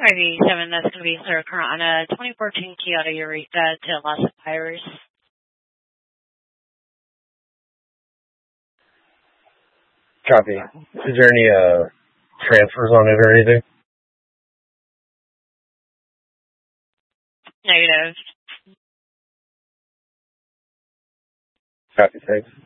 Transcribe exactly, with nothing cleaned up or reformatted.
R V seven, that's going to be Sarah Current on a twenty fourteen Toyota Eureka to Los Pires. Copy. Is there any uh, transfers on it or anything? Negative. Copy, thanks.